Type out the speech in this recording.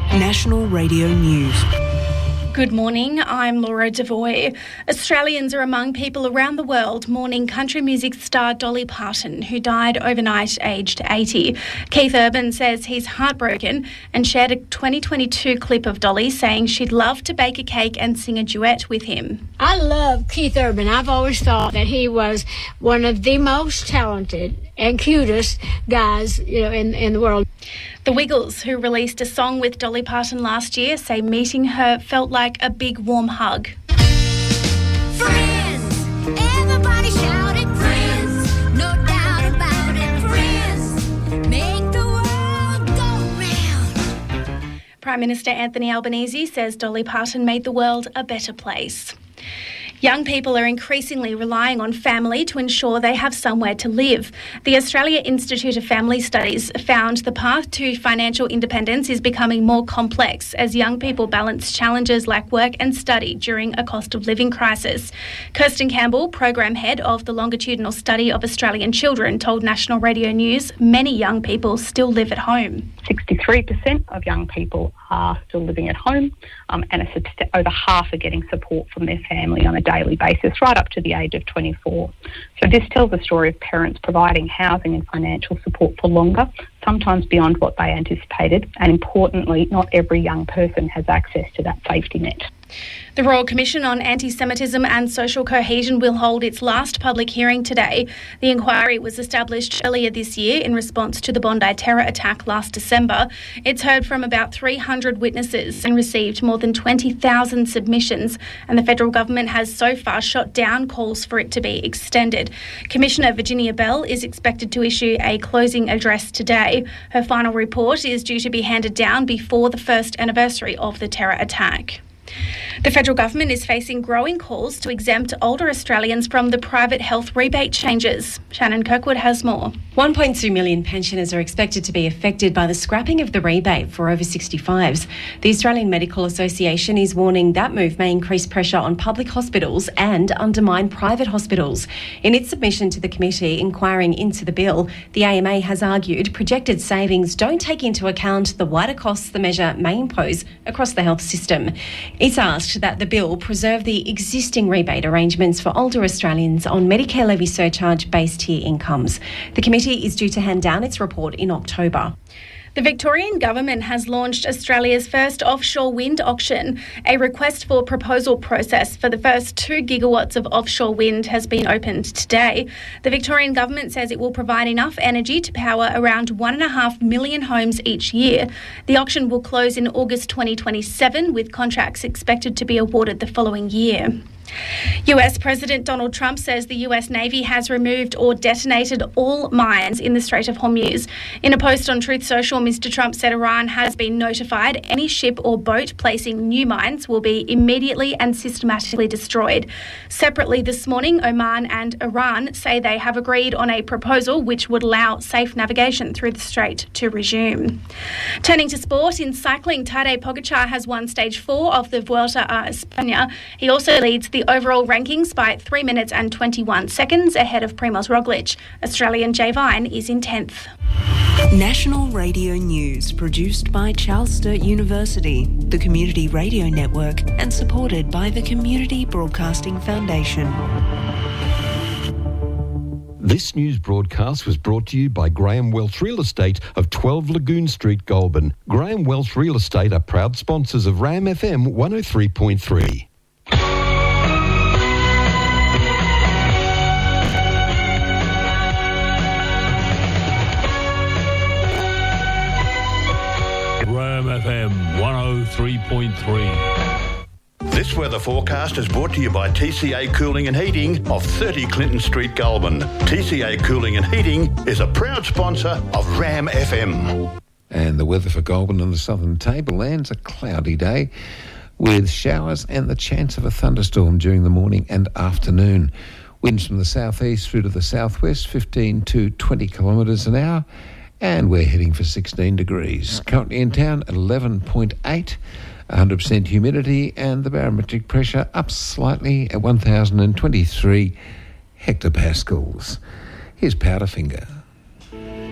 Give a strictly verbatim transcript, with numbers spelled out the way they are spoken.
National Radio News. Good morning, I'm Laura Devoy. Australians are among people around the world mourning country music star Dolly Parton, who died overnight aged eighty. Keith Urban says he's heartbroken and shared a twenty twenty-two clip of Dolly saying she'd love to bake a cake and sing a duet with him. I love Keith Urban. I've always thought that he was one of the most talented and cutest guys, you know, in, in the world. The Wiggles, who released a song with Dolly Parton last year, say meeting her felt like a big warm hug. Friends, everybody shouted friends, no doubt about it, friends, make the world go round. Prime Minister Anthony Albanese says Dolly Parton made the world a better place. Young people are increasingly relying on family to ensure they have somewhere to live. The Australia Institute of Family Studies found the path to financial independence is becoming more complex as young people balance challenges like work and study during a cost of living crisis. Kirsten Campbell, Program Head of the Longitudinal Study of Australian Children, told National Radio News many young people still live at home. sixty-three percent of young people are still living at home, um, and a, over half are getting support from their family on a daily basis, right up to the age of twenty-four. So this tells a story of parents providing housing and financial support for longer, sometimes beyond what they anticipated, and importantly, not every young person has access to that safety net. The Royal Commission on Anti-Semitism and Social Cohesion will hold its last public hearing today. The inquiry was established earlier this year in response to the Bondi terror attack last December. It's heard from about three hundred witnesses and received more than twenty thousand submissions, and the federal government has so far shot down calls for it to be extended. Commissioner Virginia Bell is expected to issue a closing address today. Her final report is due to be handed down before the first anniversary of the terror attack. The federal government is facing growing calls to exempt older Australians from the private health rebate changes. Shannon Kirkwood has more. one point two million pensioners are expected to be affected by the scrapping of the rebate for over sixty-fives. The Australian Medical Association is warning that move may increase pressure on public hospitals and undermine private hospitals. In its submission to the committee inquiring into the bill, the A M A has argued projected savings don't take into account the wider costs the measure may impose across the health system. It's asked that the bill preserve the existing rebate arrangements for older Australians on Medicare levy surcharge-based tier incomes. The committee is due to hand down its report in October. The Victorian Government has launched Australia's first offshore wind auction. A request for proposal process for the first two gigawatts of offshore wind has been opened today. The Victorian Government says it will provide enough energy to power around one and a half million homes each year. The auction will close in August twenty twenty-seven, with contracts expected to be awarded the following year. U S President Donald Trump says the U S Navy has removed or detonated all mines in the Strait of Hormuz. In a post on Truth Social, Mister Trump said Iran has been notified any ship or boat placing new mines will be immediately and systematically destroyed. Separately this morning, Oman and Iran say they have agreed on a proposal which would allow safe navigation through the strait to resume. Turning to sport, in cycling, Tadej Pogacar has won stage four of the Vuelta a España. He also leads the overall rankings by three minutes and twenty-one seconds ahead of Primoz Roglic. Australian Jay Vine is in tenth. National Radio News, produced by Charles Sturt University, the Community Radio Network, and supported by the Community Broadcasting Foundation. This news broadcast was brought to you by Graham Welch Real Estate of twelve Lagoon Street, Goulburn. Graham Welch Real Estate are proud sponsors of RAM F M one oh three point three. RAM F M one oh three point three. This weather forecast is brought to you by T C A Cooling and Heating of thirty Clinton Street, Goulburn. T C A Cooling and Heating is a proud sponsor of RAM F M. And the weather for Goulburn and the Southern Tablelands, a cloudy day with showers and the chance of a thunderstorm during the morning and afternoon. Winds from the southeast through to the southwest, fifteen to twenty kilometres an hour. And we're heading for sixteen degrees. Currently in town at eleven point eight, one hundred percent humidity, and the barometric pressure up slightly at one thousand twenty-three hectopascals. Here's Powderfinger.